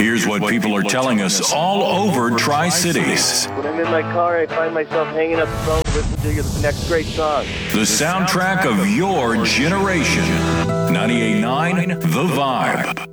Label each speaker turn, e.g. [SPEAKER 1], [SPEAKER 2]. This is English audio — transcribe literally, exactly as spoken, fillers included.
[SPEAKER 1] Here's what people are telling us all over Tri-Cities.
[SPEAKER 2] When I'm in my car, I find myself hanging up the phone listening to your next great song.
[SPEAKER 1] The soundtrack of your generation. ninety-eight point nine The Vibe.